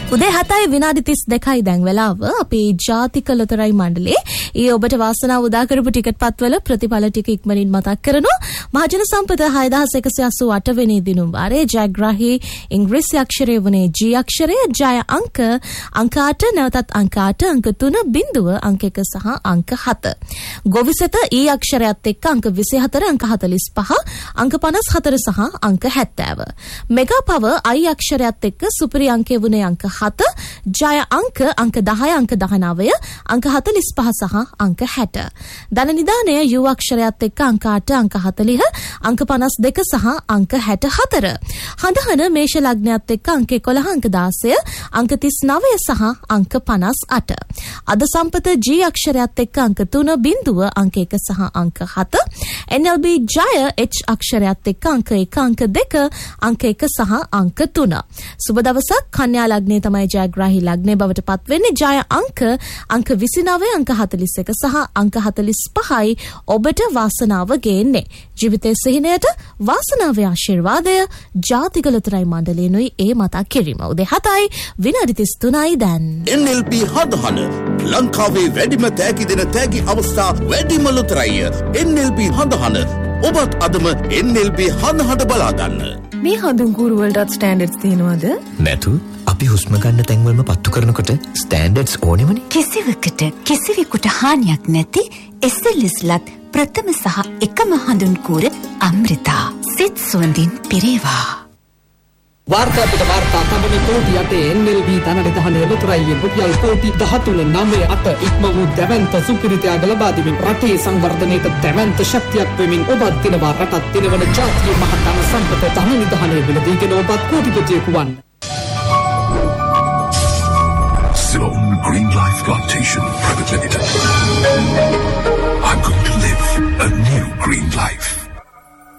උදේ 7යි විනාඩි 32යි දැන් වෙලාව. අපේ ජාතික ලොතරැයි මණ්ඩලයේ ඊ ඔබට වාසනාව උදා කරපු ටිකට් පත්වල ප්‍රතිඵල ටික ඉක්මනින් මතක් කරනවා. මහජන සම්පත 6188 වෙනි දිනුම් වාරයේ ජයග්‍රාහී ඉංග්‍රීසි අක්ෂරය වුණේ G අක්ෂරය. ජය අංක 8 නැවතත් අංක 8 අංක 3 බිඳුව අංක 1 සහ අංක 7. ගොවිසත E අක්ෂරයත් එක්ක අංක 24 අංක 45 අංක 54 සහ අංක 70. මෙගා පව I අක්ෂරයත් එක්ක සුපිරි අංකය වුණේ අංක 7. ජය අංක 10 අංක 19 අංක 45 සහ අංක 60. ධන නිදානය U අක්ෂරයත් එක්ක අංක 8 අංක 40 අංක 52 සහ අංක 64. හඳහන මේෂ ලග්නයත් එක්ක අංක 11 අංක 16 අංක 39 සහ අංක 58. අද සම්පත G අක්ෂරයත් එක්ක අංක 3 බිඳුව අංක 1 සහ අංක 7. NLB ජය H අක්ෂරයත් එක්ක අංක 1 අංක 2 අංක 1 සහ අංක 3. සුබ දවසක්. කන්‍යා ලග්නේ තමයි ජයග්‍රාහී ලග්නේ බවට පත් වෙන්නේ. ජය අංක 29 අංක 41 සහ අංක 45යි ඔබට වාසනාව ගේන්නේ. ජීවිතයේ සිහිනයට වාසනාවේ ආශිර්වාදය ජාතික ලොතරැයි මණ්ඩලයෙන්ුයි ඒ මතක් කිරීම. උදේ 7යි විනාඩි 33යි දැන්. NLB හදහන ලංකාවේ වැඩිම තෑගි දෙන තෑගි අවස්ථා වැඩිම ලොතරැයි NLB හදහන. ඔබත් අදම NLB හදහන බලා ගන්න. මේ හඳුන් කූරු වලටත් ස්ටෑන්ඩඩ්ස් තියෙනවද? නැතු. අපි හුස්ම ගන්න තැන්වලම පත්තු කරනකොට ස්ටෑන්ඩඩ්ස් ඕනෙමනේ. කිසිවෙකුට හානියක් නැති SLSලත් ප්‍රථම සහ එකම හඳුන් කූර අමෘතා. සිත් සුවඳින් පිරේවා. වාර්තාපිට වාර්තා තබන කෝටි අටේ NLB ධනනිධානය ලොතරැයියෙන් රුපියල් කෝටි 13.98 ඉක්ම වූ දැවැන්ත සුපිරිතයාග ලබා දෙමින් රටේ සංවර්ධනයට දැවැන්ත ශක්තියක් වෙමින් ඔබත් දිනවා රටත් දිනවන ජාතිය මහ ධන සම්පත ධනනිධානය වෙලදීගෙන ඔබත් කෝටිපතියෙකු වන්න. Ceylon Green Life Plantation Private Limited.